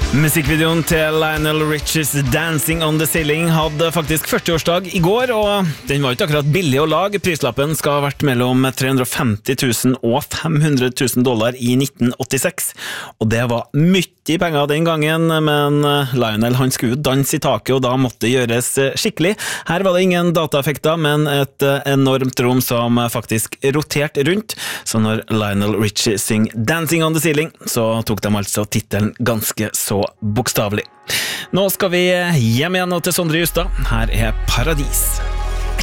Musikkvideoen til Lionel Richie's Dancing on the Ceiling hadde faktisk 40-årsdag i går, og den var ikke akkurat billig å lage. Prislappen skal ha vært mellom 350 000 og 500 000 dollar i 1986, og det var mye penger den gangen, men Lionel han skulle danse i taket, og da måtte det gjøres skikkelig. Her var det ingen dataeffekter, men et enormt rom som faktisk roterte rundt, så når Lionel Richie synger Dancing on the Ceiling, så tok de altså titelen ganske så bokstavelig. Nå skal vi hjem igjen og til Sondre Justad. Her er Paradis.